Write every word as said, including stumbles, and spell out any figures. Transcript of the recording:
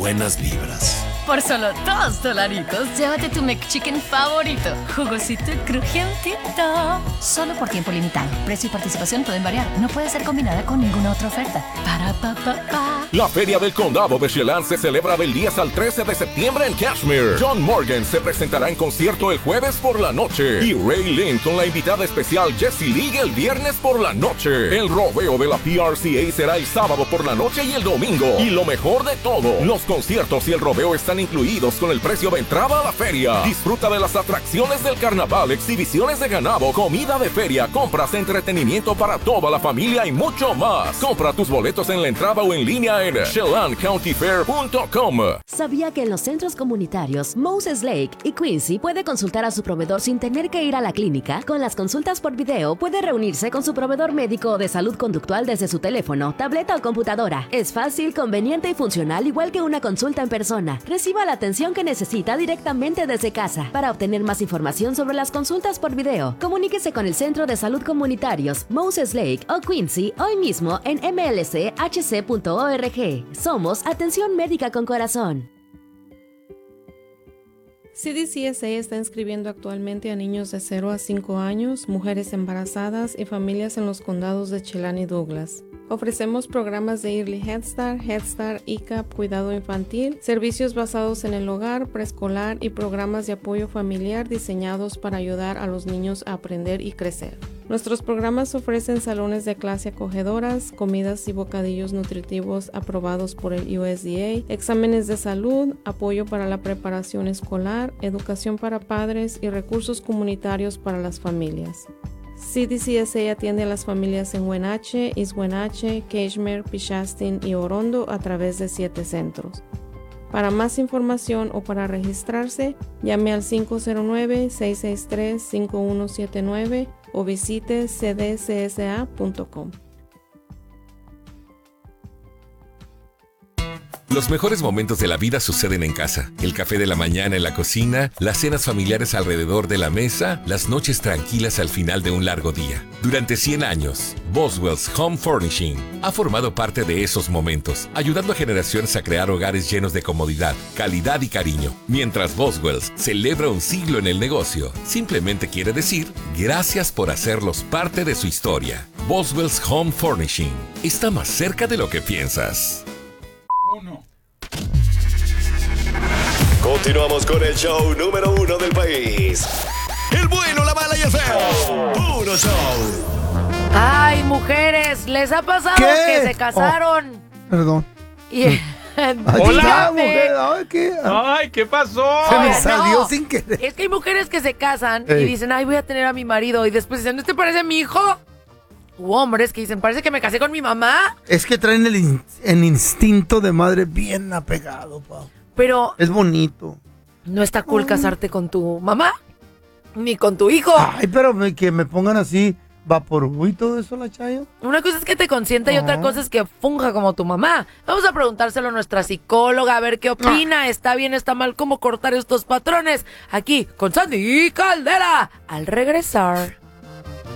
buenas vibras. Por solo dos dolaritos, llévate tu McChicken favorito. Jugosito y crujientito. Solo por tiempo limitado. Precio y participación pueden variar. No puede ser combinada con ninguna otra oferta. Para pa pa pa. La Feria del Condado de Chelan se celebra del diez al trece de septiembre en Cashmere. John Morgan se presentará en concierto el jueves por la noche. Y Ray Lynn con la invitada especial Jessie League el viernes por la noche. El rodeo de la P R C A será el sábado por la noche y el domingo. Y lo mejor de todo, los conciertos y el rodeo están incluidos con el precio de entrada a la feria. Disfruta de las atracciones del carnaval, exhibiciones de ganado, comida de feria, compras, entretenimiento para toda la familia y mucho más. Compra tus boletos en la entrada o en línea en chelan county fair punto com. ¿Sabía que en los centros comunitarios Moses Lake y Quincy puede consultar a su proveedor sin tener que ir a la clínica? Con las consultas por video puede reunirse con su proveedor médico o de salud conductual desde su teléfono, tableta o computadora. Es fácil, conveniente y funcional igual que una consulta en persona. Reciba la atención que necesita directamente desde casa. Para obtener más información sobre las consultas por video, comuníquese con el Centro de Salud Comunitarios Moses Lake o Quincy hoy mismo en m l c h c punto org. Somos Atención Médica con Corazón. C D C S A está inscribiendo actualmente a niños de cero a cinco años, mujeres embarazadas y familias en los condados de Chelan y Douglas. Ofrecemos programas de Early Head Start, Head Start, I C A P, cuidado infantil, servicios basados en el hogar, preescolar y programas de apoyo familiar diseñados para ayudar a los niños a aprender y crecer. Nuestros programas ofrecen salones de clase acogedoras, comidas y bocadillos nutritivos aprobados por el U S D A, exámenes de salud, apoyo para la preparación escolar, educación para padres y recursos comunitarios para las familias. C D C S A atiende a las familias en Wenatchee, East Wenatchee, Cashmere, Pichastin y Orondo a través de siete centros. Para más información o para registrarse, llame al cinco cero nueve, seis seis tres, cinco uno siete nueve o visite c d c s a punto com. Los mejores momentos de la vida suceden en casa. El café de la mañana en la cocina, las cenas familiares alrededor de la mesa, las noches tranquilas al final de un largo día. Durante cien años, Boswell's Home Furnishing ha formado parte de esos momentos, ayudando a generaciones a crear hogares llenos de comodidad, calidad y cariño. Mientras Boswell's celebra un siglo en el negocio, simplemente quiere decir gracias por hacerlos parte de su historia. Boswell's Home Furnishing está más cerca de lo que piensas. Uno. Continuamos con el show número uno del país. El bueno, la mala y el feo. Puro show. Ay, mujeres, ¿les ha pasado ¿Qué? que se casaron? Oh, perdón. Y... Hola, mujer. Ay, ¿qué? Ay, ¿qué pasó? Se me Oye, salió no. sin querer. Es que hay mujeres que se casan Ey. y dicen, ay, voy a tener a mi marido. Y después dicen, ¿no te parece mi hijo? U hombres que dicen, parece que me casé con mi mamá. Es que traen el, in- el instinto de madre bien apegado, pa. Pero Es bonito. no está cool casarte con tu mamá, ni con tu hijo. Ay, pero me- que me pongan así, vaporú y todo eso, la Chayo. Una cosa es que te consienta y otra Ajá. cosa es que funja como tu mamá. Vamos a preguntárselo a nuestra psicóloga, a ver qué opina. ¿Está bien, está mal? ¿Cómo cortar estos patrones? Aquí, con Sandy Caldera, al regresar.